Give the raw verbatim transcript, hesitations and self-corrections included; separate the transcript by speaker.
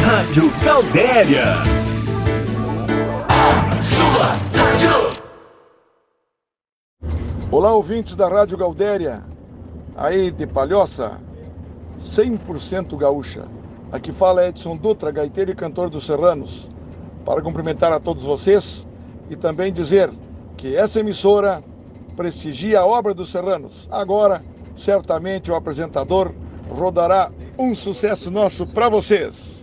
Speaker 1: Rádio Galdéria. Sua rádio.
Speaker 2: Olá, ouvintes da Rádio Galdéria. Aí de Palhoça, cem por cento gaúcha. Aqui fala Edson Dutra, gaiteiro e cantor dos Serranos. Para cumprimentar a todos vocês e também dizer que essa emissora prestigia a obra dos Serranos. Agora, certamente o apresentador rodará um sucesso nosso para vocês.